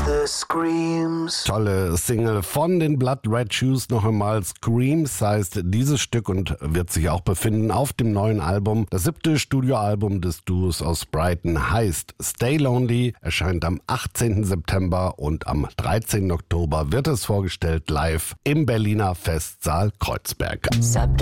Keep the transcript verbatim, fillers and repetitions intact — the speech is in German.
Tolle Single von den Blood Red Shoes, noch einmal Screams heißt dieses Stück und wird sich auch befinden auf dem neuen Album. Das siebte Studioalbum des Duos aus Brighton heißt Stay Lonely, erscheint am achtzehnten September und am dreizehnten Oktober wird es vorgestellt live im Berliner Festsaal Kreuzberg.